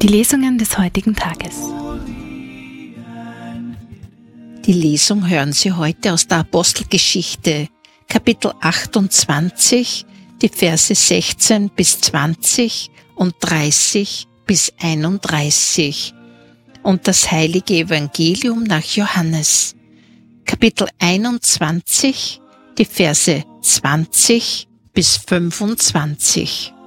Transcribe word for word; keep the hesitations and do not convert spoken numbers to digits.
Die Lesungen des heutigen Tages. Die Lesung hören Sie heute aus der Apostelgeschichte, Kapitel achtundzwanzig, die Verse sechzehn bis zwanzig und dreißig bis einunddreißig und das heilige Evangelium nach Johannes, Kapitel einundzwanzig, die Verse zwanzig bis fünfundzwanzig.